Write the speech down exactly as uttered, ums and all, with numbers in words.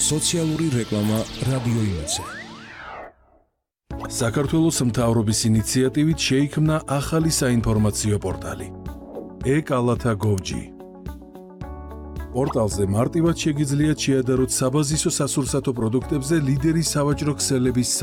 სოციალური რეკლამა რადიო იმედზე. საქართველოს მთავრობის ინიციატივით შეიქმნა ახალი საინფორმაციო პორტალი e-კალათა გოვ ჯი. პორტალზე მარტივად შეგიძლიათ შეადაროთ საბაზისო სასურსათო პროდუქტებზე ლიდერი სავაჭრო ქსელების